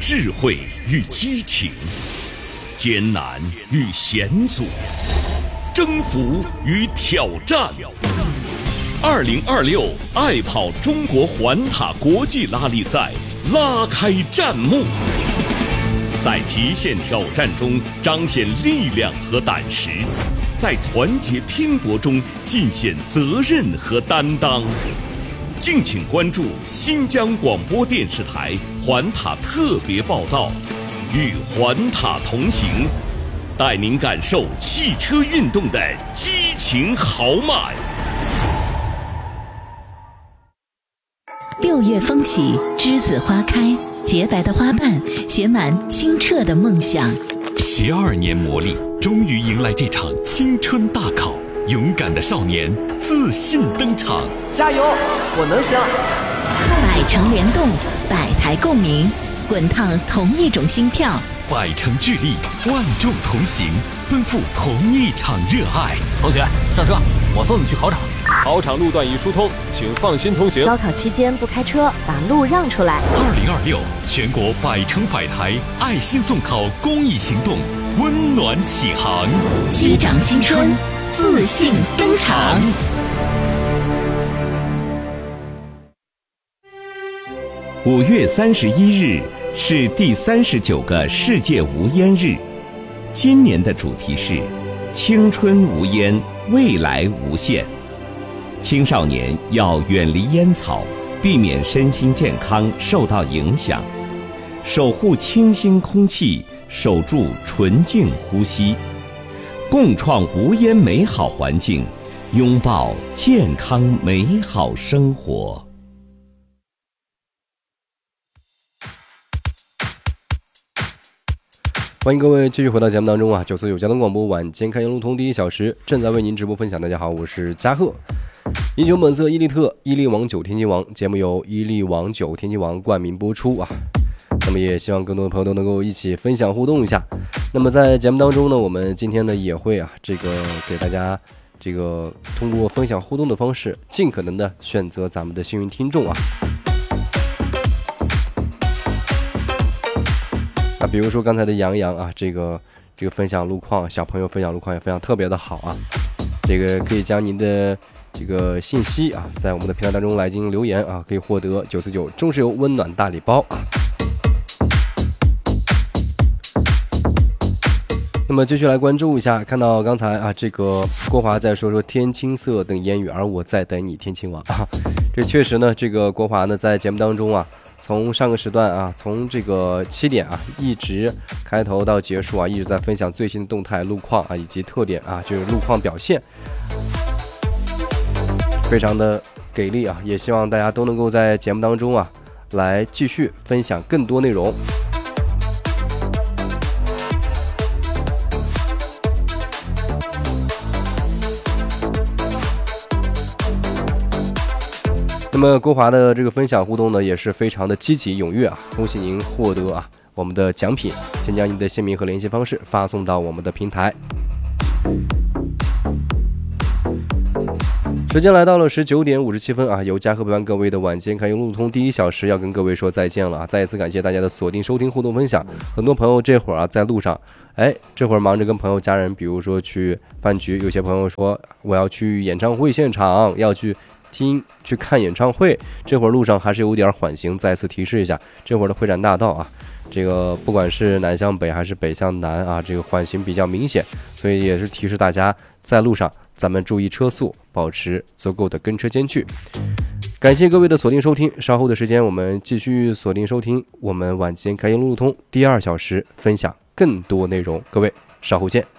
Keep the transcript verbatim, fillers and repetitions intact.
智慧与激情，艰难与险阻，征服与挑战。二零二六爱跑中国环塔国际拉力赛拉开战幕，在极限挑战中彰显力量和胆识，在团结拼搏中尽显责任和担当。敬请关注新疆广播电视台环塔特别报道，与环塔同行，带您感受汽车运动的激情豪迈。 六月风起，栀子花开，洁白的花瓣写满清澈的梦想。 十二年磨砺，终于迎来这场青春大考。勇敢的少年自信登场， 加油，我能行！ 百城联动，百台共鸣，滚烫同一种心跳， 百城聚力，万众同行，奔赴同一场热爱。 同学，上车，我送你去考场。 考场路段已疏通，请放心通行。 高考期间不开车，把路让出来。 二零二六全国百城百台爱心送考公益行动温暖启航， 击掌青春，自信登场。 五月三十一日是第三十九个世界无烟日，今年的主题是青春无烟，未来无限。青少年要远离烟草，避免身心健康受到影响，守护清新空气，守住纯净呼吸，共创无烟美好环境，拥抱健康美好生活。 欢迎各位继续回到节目当中啊！九四九交通广播晚间开言路通第一小时正在为您直播分享。大家好，我是嘉贺。饮酒本色伊利特，伊利王酒天津王节目由伊利王酒天津王冠名播出啊。那么也希望更多的朋友都能够一起分享互动一下。那么在节目当中呢，我们今天呢也会啊这个给大家这个通过分享互动的方式，尽可能的选择咱们的幸运听众啊。啊，比如说刚才的杨洋啊，这个这个分享路况，小朋友分享路况也分享特别的好啊。这个可以将您的这个信息啊，在我们的平台当中来进行留言啊，可以获得九四九中石油温暖大礼包啊。那么继续来关注一下，看到刚才啊，这个郭华在说说天青色等烟雨，而我在等你天青王啊。这确实呢，这个郭华呢在节目当中啊，从上个时段啊，从这个七点啊，一直开头到结束啊，一直在分享最新的动态路况啊，以及特点啊，就是路况表现，非常的给力啊！也希望大家都能够在节目当中啊，来继续分享更多内容。那么郭华的这个分享互动呢，也是非常的积极踊跃啊！恭喜您获得啊我们的奖品，请将您的姓名和联系方式发送到我们的平台。时间来到了十九点五十七分啊，由嘉禾陪伴各位的晚间开言路通第一小时要跟各位说再见了啊！再一次感谢大家的锁定收听互动分享。很多朋友这会儿啊在路上，哎，这会儿忙着跟朋友家人，比如说去饭局，有些朋友说我要去演唱会现场，要去听去看演唱会，这会儿路上还是有点缓行，再次提示一下，这会儿的会展大道啊，这个不管是南向北还是北向南啊，这个缓行比较明显，所以也是提示大家在路上咱们注意车速，保持足够的跟车间距。感谢各位的锁定收听，稍后的时间我们继续锁定收听我们晚间开言路路通第二小时，分享更多内容，各位稍后见。